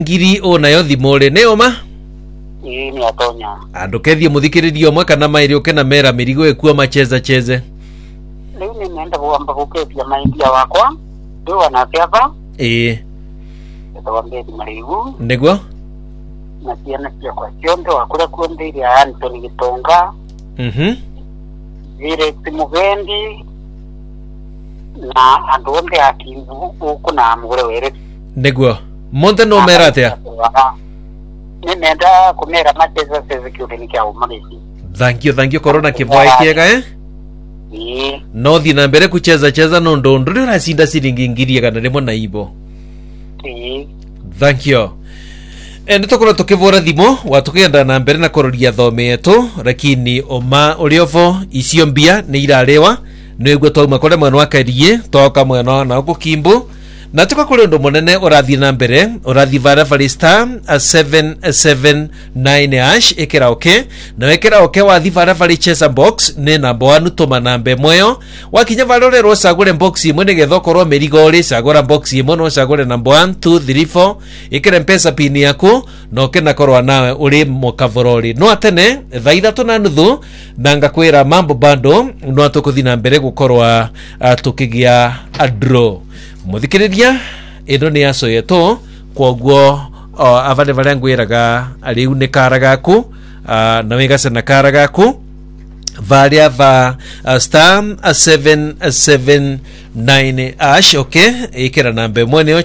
ngiri o nayo thimore neoma ni atonya andukethie muthikiririo mwe kana mairi ukena mera mirigo ekuwa macheza cheze leo nimeenda kuamba kukethia maindia wakwa ndio wanapepa tawambia marigu ndegwa na ciana cia kwa ciondo wakura kuonde ile Anthony Gitonga vile Timugendi na andu onde akimbu ukuna mugure were ndegwa monte no meratea nenda kumera macheza kiude ni kya umagisi. Thank you corona kivwai kiega no thi na mbere kucheza cheza no ndondo ri rasinda siringi ngiri kana rimo na ibo thank you ende tokora tukivora thimo watukenda na mbere na kororia thome yetu lakini oma uliovo icio mbia ni irarewa nigwe twauma kore mwana wakarie toka mwana na gukimbu na tuka kuri ndo monene urathi na mbere urathi vara star 779 ekera okay na ekera okay wathi vara chesa box ne namba 1 tuma namba moyo wakinya valore ro sagure box imwe ne gethokoro merigo ri sagura box imwe no sagure namba 1 2 3 4 ekera mpesa pin yaku no kena korwa nawe uri mokavorori no atene thaitha tuna nuthu nanga kwira mambo bando no atukuthi na mbere gukorwa tukigia draw muthikiriria ino ni aso yeto kwoguo avale vale ngwiraga ariu ni kara gaku na wegase na kara gaku varia va star 779 okay ikira namba mwene